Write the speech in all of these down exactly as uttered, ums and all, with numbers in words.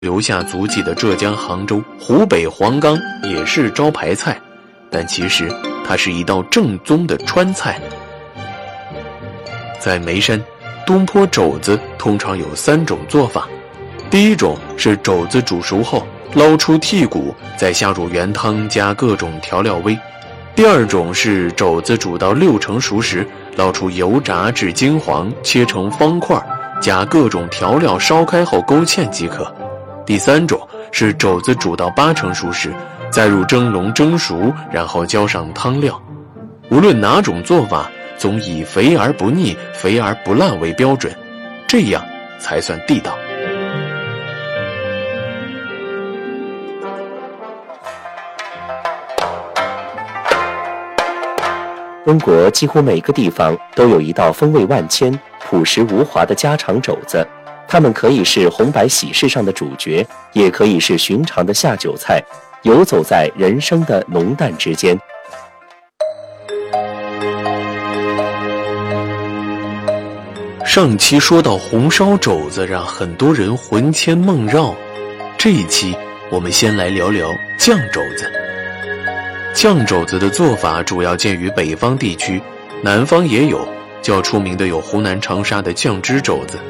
留下足迹的浙江杭州、湖北黄冈也是招牌菜，但其实它是一道正宗的川菜。在眉山，东坡肘子通常有三种做法。第一种是肘子煮熟后捞出剔骨，再下入原汤加各种调料煨。第二种是肘子煮到六成熟时，捞出油炸至金黄，切成方块，加各种调料烧开后勾芡即可。第三种是肘子煮到八成熟时，再入蒸笼蒸熟，然后浇上汤料。无论哪种做法，总以肥而不腻、肥而不烂为标准，这样才算地道。 中国几乎每个地方都有一道风味万千、朴实无华的家常肘子，它们可以是红白喜事上的主角，也可以是寻常的下酒菜，游走在人生的浓淡之间。 上期说到红烧肘子让很多人魂牵梦绕，这一期我们先来聊聊酱肘子。酱肘子的做法主要见于北方地区，南方也有，较出名的有湖南长沙的酱汁肘子。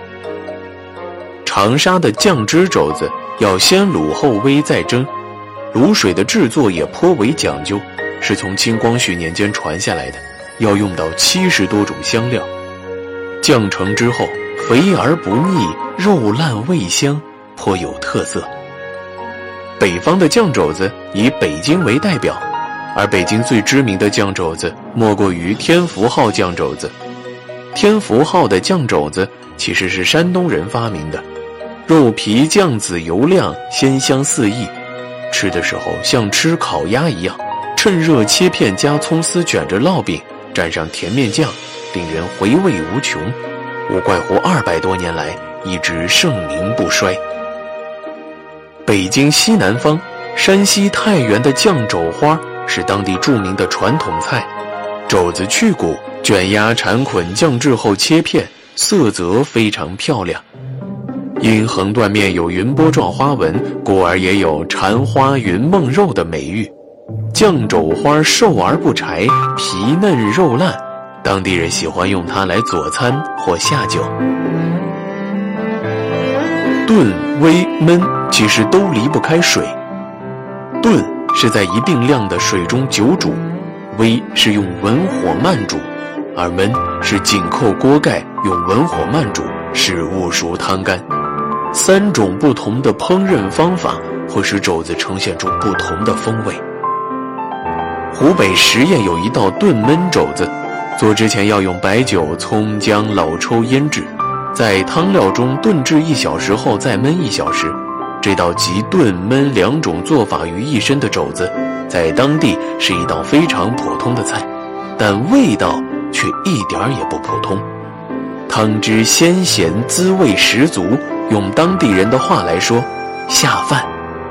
长沙的酱汁肘子要先卤后煨再蒸，卤水的制作也颇为讲究，是从清光绪年间传下来的，要用到七十多种香料。酱成之后，肥而不腻，肉烂味香，颇有特色。北方的酱肘子以北京为代表，而北京最知名的酱肘子莫过于天福号酱肘子。天福号的酱肘子其实是山东人发明的，肉皮酱紫油亮，鲜香四溢，吃的时候像吃烤鸭一样，趁热切片加葱丝卷着烙饼，蘸上甜面酱，令人回味无穷，无怪乎二百多年来一直盛名不衰。北京西南方，山西太原的酱肘花是当地著名的传统菜。肘子去骨，卷压缠捆酱制后切片，色泽非常漂亮。因横断面有云波状花纹，故而也有缠花云梦肉的美誉。酱肘花瘦而不柴，皮嫩肉烂，当地人喜欢用它来佐餐或下酒。炖、煨、焖其实都离不开水。炖是在一定量的水中久煮，煨是用文火慢煮，而焖是紧扣锅盖用文火慢煮，使物熟汤干。三种不同的烹饪方法会使肘子呈现出不同的风味。湖北十堰有一道炖焖肘子，做之前要用白酒、葱姜、老抽腌制，在汤料中炖制一小时后再焖一小时。这道集炖焖两种做法于一身的肘子，在当地是一道非常普通的菜，但味道却一点儿也不普通。汤汁鲜咸，滋味十足，用当地人的话来说，下饭。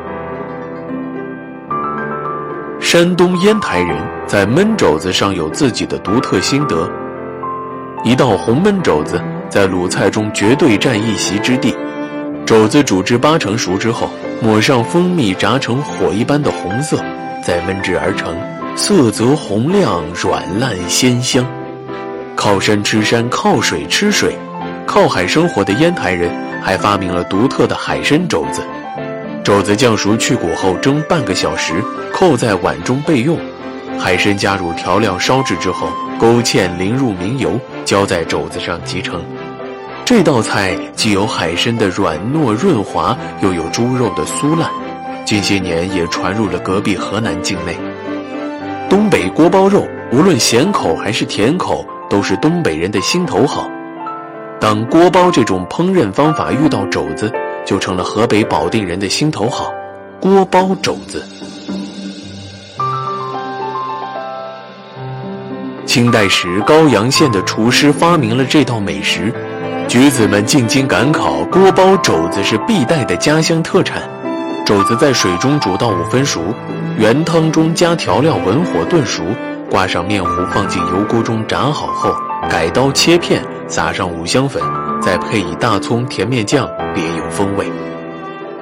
山东烟台人在焖肘子上有自己的独特心得。一道红焖肘子在鲁菜中绝对占一席之地。肘子煮至八成熟之后，抹上蜂蜜炸成火一般的红色，再焖制而成，色泽红亮，软烂鲜香。靠山吃山，靠水吃水，靠海生活的烟台人还发明了独特的海参肘子。肘子酱熟去骨后蒸半个小时，扣在碗中备用。海参加入调料烧制之后，勾芡淋入明油，浇在肘子上即成。这道菜既有海参的软糯润滑，又有猪肉的酥烂，近些年也传入了隔壁河南境内。东北锅包肉无论咸口还是甜口，都是东北人的心头好。当锅包这种烹饪方法遇到肘子，就成了河北保定人的心头好，锅包肘子。清代时，高阳县的厨师发明了这道美食，举子们进京赶考，锅包肘子是必带的家乡特产。肘子在水中煮到五分熟，原汤中加调料文火炖熟，挂上面糊放进油锅中炸好后，改刀切片，撒上五香粉，再配以大葱甜面酱，别有风味。